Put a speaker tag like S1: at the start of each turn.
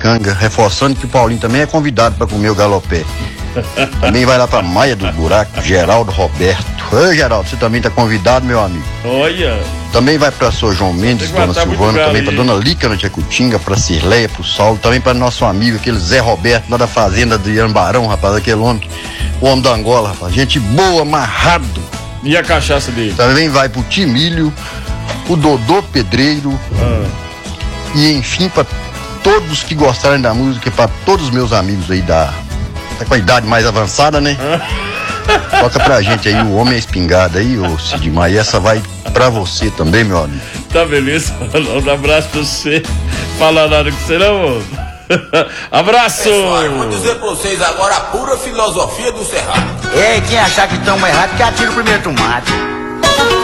S1: Piracanga, reforçando que o Paulinho também é convidado para comer o galopé. Também vai lá pra Maia do Buraco, Geraldo Roberto. Ô Geraldo, você também tá convidado, meu amigo.
S2: Olha.
S1: Também vai pra Sr. João Mendes, Dona Silvana, também pra Dona Líca na Tchecutinga, pra Cirleia, pro Saulo, também pra nosso amigo, aquele Zé Roberto, lá da fazenda de Ambarão, rapaz, aquele homem, o homem da Angola, rapaz, gente boa, amarrado.
S2: E a cachaça dele?
S1: Também vai pro Timílio, o Dodô Pedreiro, e enfim, pra todos que gostarem da música, pra todos os meus amigos aí tá com a idade mais avançada, né? Toca pra gente aí o Homem à Espingarda aí, ô Sidmar, e essa vai pra você também, meu amigo.
S2: Tá beleza, um abraço pra você. Fala nada com você não, abraço!
S3: Pessoal, eu vou dizer pra vocês agora a pura filosofia do Cerrado.
S4: Ei, quem achar que estamos errados, que atira o primeiro tomate.